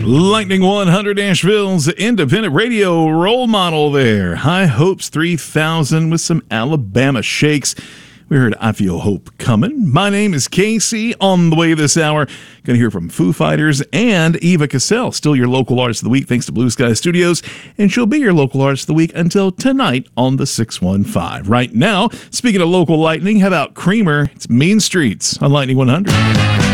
Lightning 100 Asheville's independent radio role model there. High Hopes 3000 with some Alabama shakes. We heard I Feel Hope Coming. My name is Casey. On the way this hour, going to hear from Foo Fighters and Eva Cassell, still your local artist of the week thanks to Blue Sky Studios, and she'll be your local artist of the week until tonight on the 615. Right now, speaking of local lightning, how about Creamer? It's Mean Streets on Lightning 100.